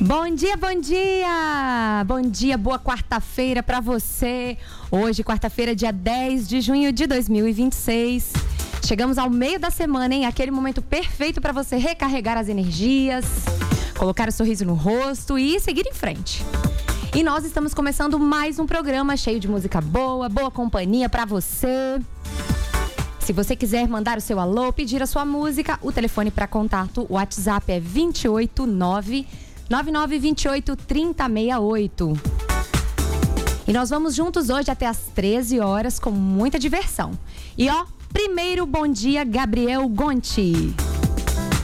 Bom dia, bom dia! Bom dia, boa quarta-feira para você. Hoje, quarta-feira, dia 10 de junho de 2026. Chegamos ao meio da semana, hein? Aquele momento perfeito para você recarregar as energias, colocar o sorriso no rosto e seguir em frente. E nós estamos começando mais um programa cheio de música boa, boa companhia para você. Se você quiser mandar o seu alô, pedir a sua música, o telefone para contato, o WhatsApp é 289-9928-3068. E nós vamos juntos hoje até às 13 horas com muita diversão. E primeiro bom dia, Gabriel Gonti.